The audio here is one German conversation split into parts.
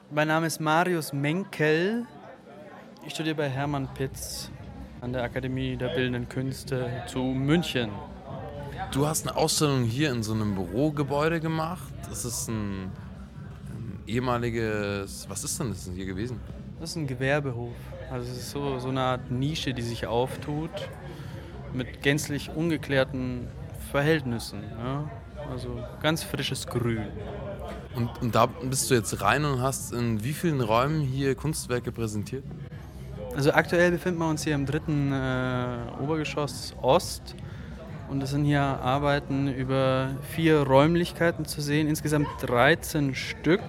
Mein Name ist Marius Menkel. Ich studiere bei Hermann Pitz an der Akademie der Bildenden Künste zu München. Du hast eine Ausstellung hier in so einem Bürogebäude gemacht. Das ist ein ehemaliges... Was ist denn das denn hier gewesen? Das ist ein Gewerbehof. Also es ist so eine Art Nische, die sich auftut mit gänzlich ungeklärten Verhältnissen. Ja? Also ganz frisches Grün. Und da bist du jetzt rein und hast in wie vielen Räumen hier Kunstwerke präsentiert? Also aktuell befinden wir uns hier im 3. Obergeschoss Ost. Und es sind hier Arbeiten über 4 Räumlichkeiten zu sehen, insgesamt 13 Stück.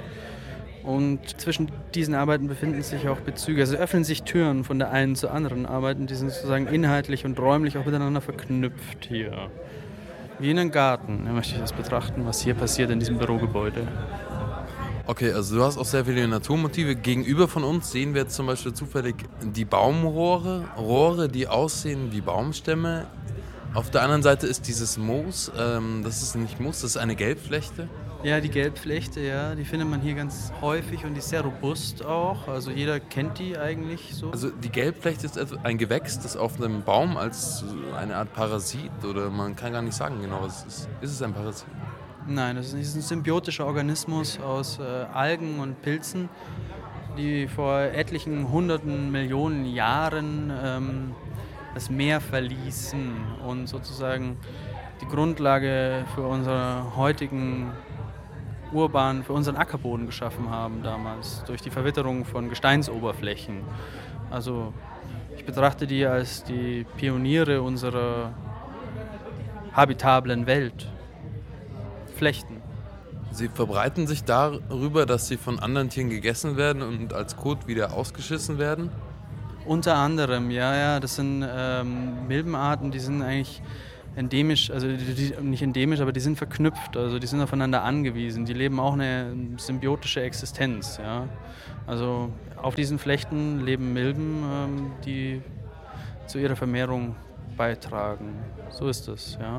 Und zwischen diesen Arbeiten befinden sich auch Bezüge. Also öffnen sich Türen von der einen zur anderen Arbeiten, die sind sozusagen inhaltlich und räumlich auch miteinander verknüpft hier. Wie in einem Garten, möchte ich das betrachten, was hier passiert in diesem Bürogebäude. Okay, also du hast auch sehr viele Naturmotive. Gegenüber von uns sehen wir jetzt zum Beispiel zufällig die Baumrohre, Rohre, die aussehen wie Baumstämme. Auf der anderen Seite ist dieses Moos, das ist nicht Moos, das ist eine Gelbflechte. Ja, die Gelbflechte, ja, die findet man hier ganz häufig und die ist sehr robust auch. Also jeder kennt die eigentlich so. Also die Gelbflechte ist ein Gewächs, das auf einem Baum als eine Art Parasit, oder man kann gar nicht sagen genau, was es ist. Ist es ein Parasit? Nein, das ist ein symbiotischer Organismus aus Algen und Pilzen, die vor etlichen hunderten Millionen Jahren das Meer verließen und sozusagen die Grundlage für unseren heutigen für unseren Ackerboden geschaffen haben damals, durch die Verwitterung von Gesteinsoberflächen. Also ich betrachte die als die Pioniere unserer habitablen Welt. Flechten. Sie verbreiten sich darüber, dass sie von anderen Tieren gegessen werden und als Kot wieder ausgeschissen werden? Unter anderem, ja, das sind Milbenarten, die sind eigentlich endemisch, also nicht endemisch, aber die sind verknüpft, also die sind aufeinander angewiesen, die leben auch eine symbiotische Existenz, ja. Also auf diesen Flechten leben Milben, die zu ihrer Vermehrung beitragen. So ist es, ja.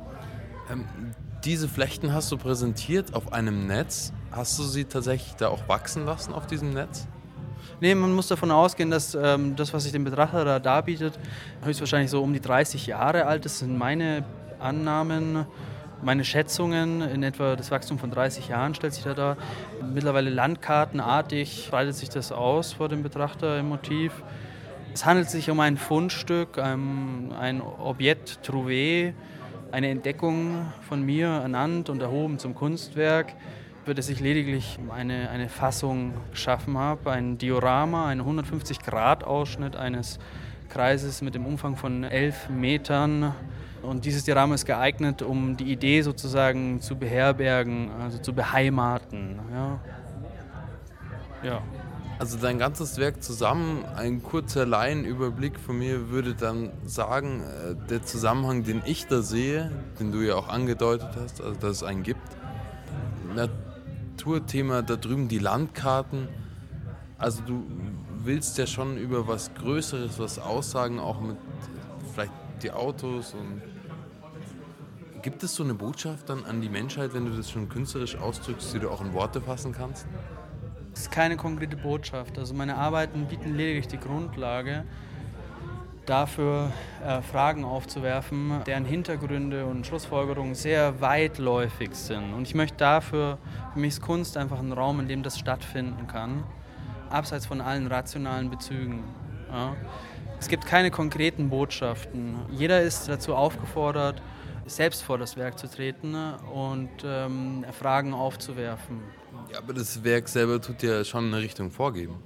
Diese Flechten hast du präsentiert auf einem Netz. Hast du sie tatsächlich da auch wachsen lassen auf diesem Netz? Nee, man muss davon ausgehen, dass das, was sich dem Betrachter da darbietet, höchstwahrscheinlich so um die 30 Jahre alt ist. Das sind meine Annahmen, meine Schätzungen. In etwa das Wachstum von 30 Jahren stellt sich da dar. Mittlerweile landkartenartig breitet sich das aus vor dem Betrachter im Motiv. Es handelt sich um ein Fundstück, ein Objekt trouvé, eine Entdeckung von mir ernannt und erhoben zum Kunstwerk, für das ich lediglich eine Fassung geschaffen habe, ein Diorama, einen 150-Grad-Ausschnitt eines Kreises mit dem Umfang von 11 Metern. Und dieses Diorama ist geeignet, um die Idee sozusagen zu beherbergen, also zu beheimaten. Ja. Also dein ganzes Werk zusammen, ein kurzer Laienüberblick von mir würde dann sagen, der Zusammenhang, den ich da sehe, den du ja auch angedeutet hast, also dass es einen gibt, Naturthema da drüben, die Landkarten, also du willst ja schon über was Größeres was aussagen, auch mit vielleicht die Autos. Und gibt es so eine Botschaft dann an die Menschheit, wenn du das schon künstlerisch ausdrückst, die du auch in Worte fassen kannst? Es ist keine konkrete Botschaft. Also meine Arbeiten bieten lediglich die Grundlage dafür, Fragen aufzuwerfen, deren Hintergründe und Schlussfolgerungen sehr weitläufig sind. Und ich möchte dafür, für mich ist Kunst einfach ein Raum, in dem das stattfinden kann, abseits von allen rationalen Bezügen. Ja. Es gibt keine konkreten Botschaften. Jeder ist dazu aufgefordert, selbst vor das Werk zu treten und Fragen aufzuwerfen. Ja, aber das Werk selber tut ja schon eine Richtung vorgeben.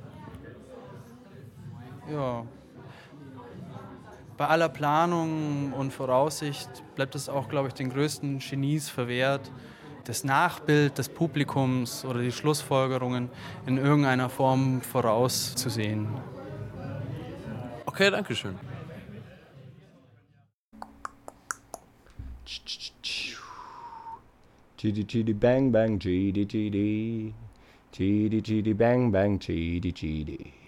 Ja. Bei aller Planung und Voraussicht bleibt es auch, glaube ich, den größten Genies verwehrt, das Nachbild des Publikums oder die Schlussfolgerungen in irgendeiner Form vorauszusehen. Okay, danke schön. Chidi chidi bang bang chidi chidi. Chidi chidi bang bang chidi chidi.